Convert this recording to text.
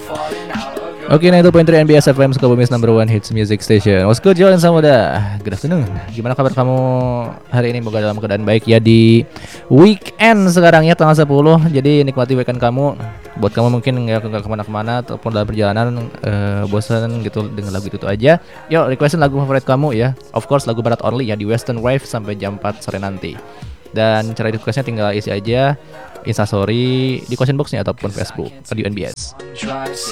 Oke, nah itu poin 3 NBS FM Sukabumi's number one hits music station. What's good, Jolan Samuda? Good afternoon. Gimana kabar kamu hari ini? Semoga dalam keadaan baik ya di weekend sekarang ya tanggal 10. Jadi nikmati weekend kamu. Buat kamu mungkin nggak kemana-kemana ataupun dalam perjalanan bosan gitu dengan lagu itu aja. Yuk requestin lagu favorit kamu ya. Of course lagu barat only ya di Western Wave sampai jam 4 sore nanti. Dan cara requestnya tinggal isi aja Instastory di question boxnya ataupun Facebook Radio NBS.